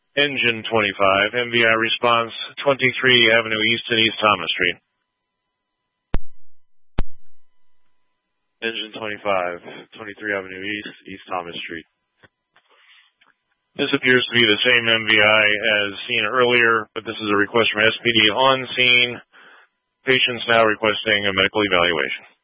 Engine 25, MVI response 23 Avenue East and East Thomas Street. Engine 25, 23 Avenue East, East Thomas Street. This appears to be the same MVI as seen earlier, but this is a request from SPD on scene. Patients now requesting a medical evaluation.